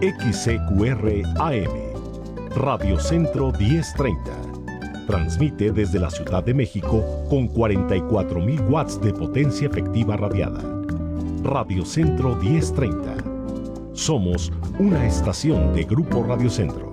XCQR AM, Radio Centro 1030. Transmite desde la Ciudad de México con 44,000 watts de potencia efectiva radiada. Radio Centro 1030. Somos una estación de Grupo Radio Centro.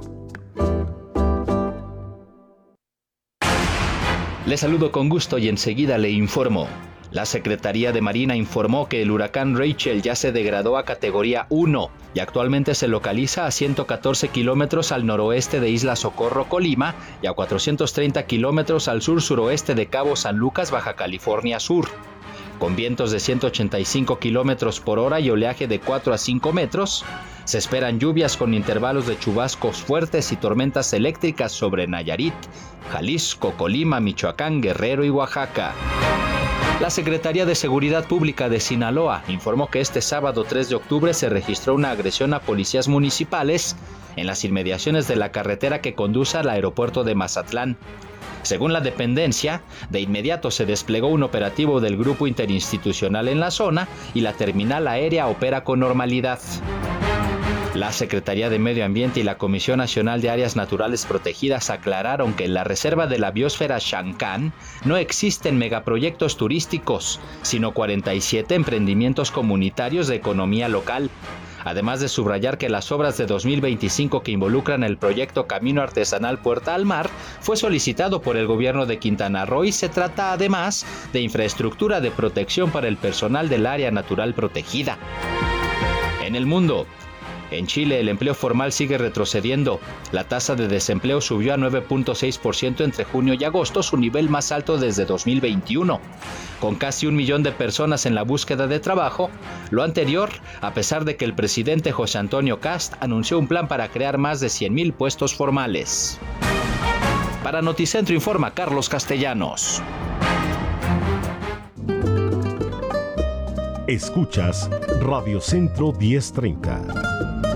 Le saludo con gusto y enseguida le informo. La Secretaría de Marina informó que el huracán Rachel ya se degradó a categoría 1 y actualmente se localiza a 114 kilómetros al noroeste de Isla Socorro, Colima, y a 430 kilómetros al sur-suroeste de Cabo San Lucas, Baja California Sur. Con vientos de 185 kilómetros por hora y oleaje de 4 a 5 metros, se esperan lluvias con intervalos de chubascos fuertes y tormentas eléctricas sobre Nayarit, Jalisco, Colima, Michoacán, Guerrero y Oaxaca. La Secretaría de Seguridad Pública de Sinaloa informó que este sábado 3 de octubre se registró una agresión a policías municipales en las inmediaciones de la carretera que conduce al aeropuerto de Mazatlán. Según la dependencia, de inmediato se desplegó un operativo del Grupo Interinstitucional en la zona y la terminal aérea opera con normalidad. La Secretaría de Medio Ambiente y la Comisión Nacional de Áreas Naturales Protegidas aclararon que en la Reserva de la Biosfera Xancán no existen megaproyectos turísticos, sino 47 emprendimientos comunitarios de economía local. Además de subrayar que las obras de 2025 que involucran el proyecto Camino Artesanal Puerta al Mar fue solicitado por el gobierno de Quintana Roo y se trata además de infraestructura de protección para el personal del área natural protegida. En el mundo, en Chile, el empleo formal sigue retrocediendo. La tasa de desempleo subió a 9.6% entre junio y agosto, su nivel más alto desde 2021. Con casi 1 millón de personas en la búsqueda de trabajo, lo anterior, a pesar de que el presidente José Antonio Kast anunció un plan para crear más de 100,000 puestos formales. Para Noticentro informa Carlos Castellanos. Escuchas Radio Centro 1030.